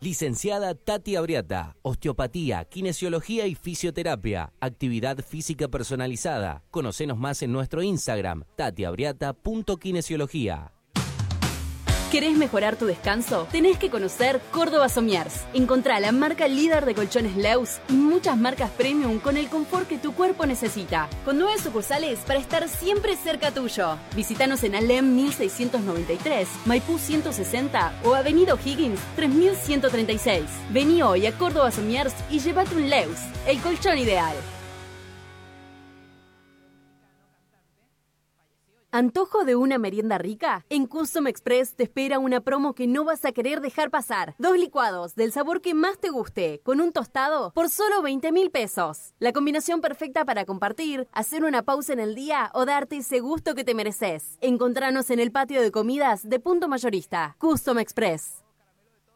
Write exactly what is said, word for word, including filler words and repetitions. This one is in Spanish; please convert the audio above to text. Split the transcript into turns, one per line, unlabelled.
Licenciada Tati Abriata, osteopatía, kinesiología y fisioterapia, actividad física personalizada. Conocenos más en nuestro Instagram, tatiabriata punto kinesiología.
¿Querés mejorar tu descanso? Tenés que conocer Córdoba Somiers. Encontrá la marca líder de colchones Leus y muchas marcas premium con el confort que tu cuerpo necesita. Con nueve sucursales para estar siempre cerca tuyo. Visítanos en Alem mil seiscientos noventa y tres, Maipú ciento sesenta o Avenida O'Higgins tres mil ciento treinta y seis. Vení hoy a Córdoba Somiers y llévate un Leus, el colchón ideal. ¿Antojo de una merienda rica? En Custom Express te espera una promo que no vas a querer dejar pasar. Dos licuados del sabor que más te guste, con un tostado, por solo veinte mil pesos. La combinación perfecta para compartir, hacer una pausa en el día o darte ese gusto que te mereces. Encontranos en el patio de comidas de Punto Mayorista. Custom Express.